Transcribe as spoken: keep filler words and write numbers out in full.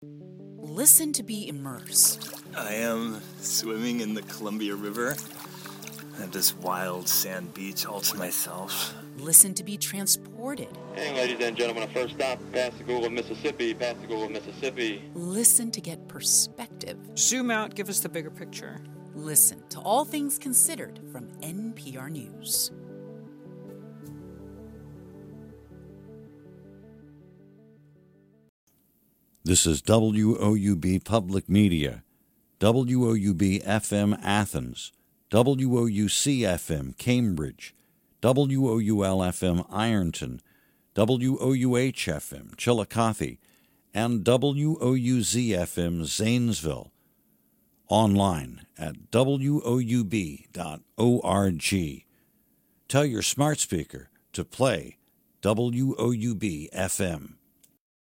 Listen to be immersed. I am swimming in the Columbia River at this wild sand beach all to myself. Listen to be transported. Hey, ladies and gentlemen, a first stop, Pascagoula, Mississippi, Pascagoula, Mississippi. Listen to get perspective. Zoom out, give us the bigger picture. Listen to All Things Considered from N P R News. This is W O U B Public Media, W O U B F M Athens, W O U C F M Cambridge, W O U L F M Ironton, W O U H F M Chillicothe, and W O U Z F M Zanesville. Online at W O U B dot org. Tell your smart speaker to play W O U B F M.